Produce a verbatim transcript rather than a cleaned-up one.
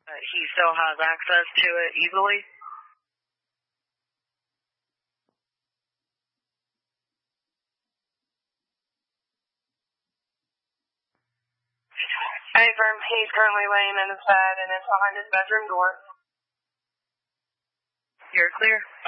Uh, he still has access to it easily? I affirm he's currently laying in his bed and it's behind his bedroom door. You're clear.